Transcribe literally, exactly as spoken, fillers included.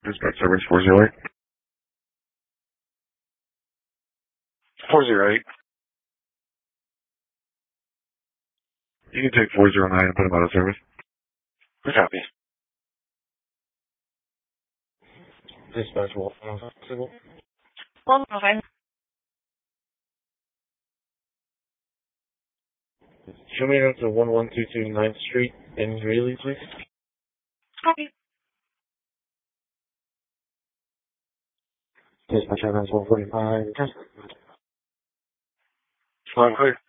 Dispatch service four zero eight. four zero eight. You can take four zero nine and put him out of service. Good copy. Dispatch Wolf. Signal. Well, okay. Show me up to one one two two ninth Street in Greeley, please. Copy. Dispatch Evans one forty-five. Fine, clear.